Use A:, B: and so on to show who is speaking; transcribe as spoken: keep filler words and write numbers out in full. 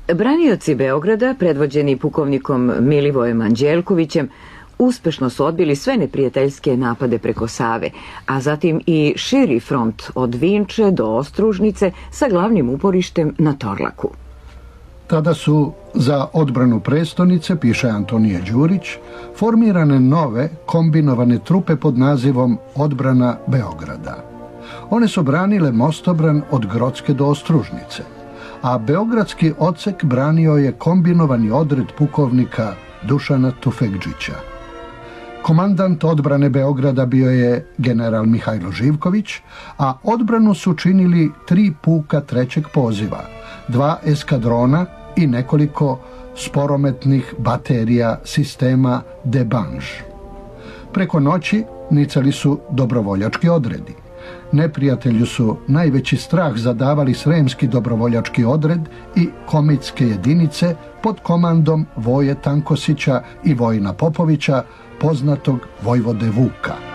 A: Branioci Beograda, predvođeni pukovnikom Milivojem Anđelkovićem, uspešno su odbili sve neprijateljske napade preko Save, a zatim i širi front od Vinče do Ostružnice sa glavnim uporištem na Torlaku.
B: Tada su za odbranu prestonice, piše Antonije Đurić, formirane nove kombinovane trupe pod nazivom Odbrana Beograda. One su branile mostobran od Grocke do Ostružnice, a beogradski odsek branio je kombinovani odred pukovnika Dušana Tufekdžića. Komandant odbrane Beograda bio je general Mihajlo Živković, a odbranu su činili tri puka trećeg poziva, dva eskadrona i nekoliko sporometnih baterija sistema Debanž. Preko noći nicali su dobrovoljački odredi. Neprijatelju su najveći strah zadavali sremski dobrovoljački odred i komitske jedinice pod komandom Voje Tankosića i Vojina Popovića, poznatog vojvode Vuka.